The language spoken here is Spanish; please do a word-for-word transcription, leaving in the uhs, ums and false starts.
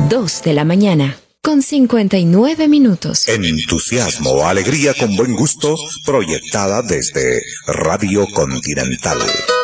dos de la mañana, con cincuenta y nueve minutos. Entusiasmo, alegría con buen gusto, proyectada desde Radio Continental.